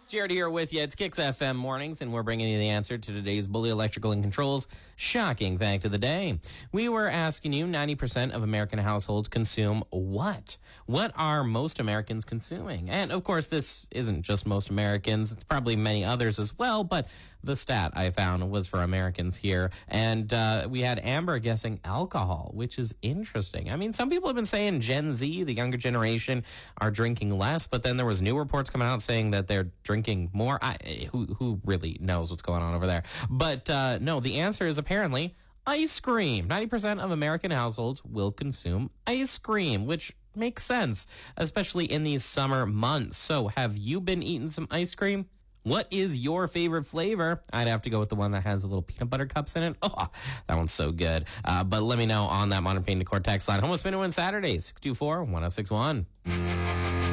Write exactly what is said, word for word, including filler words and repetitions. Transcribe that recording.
Jared here with you. It's Kicks F M Mornings, and we're bringing you the answer to today's Bully Electrical and Controls shocking fact of the day. We were asking you, ninety percent of American households consume what? What are most Americans consuming? And, of course, this isn't just most Americans. It's probably many others as well, but the stat I found was for Americans here. And uh, we had Amber guessing alcohol, which is interesting. I mean, some people have been saying Gen Z, the younger generation, are drinking less, but then there was new reports coming out saying that they're drinking more. I, who, who really knows what's going on over there? But uh, no, the answer is apparently ice cream. ninety percent of American households will consume ice cream, which makes sense, especially in these summer months. So have you been eating some ice cream? What is your favorite flavor? I'd have to go with the one that has the little peanut butter cups in it. Oh, that one's so good. Uh, but let me know on that Modern Pain to Cortex line. Home of Spin and Win Saturdays, six two four, one oh six one.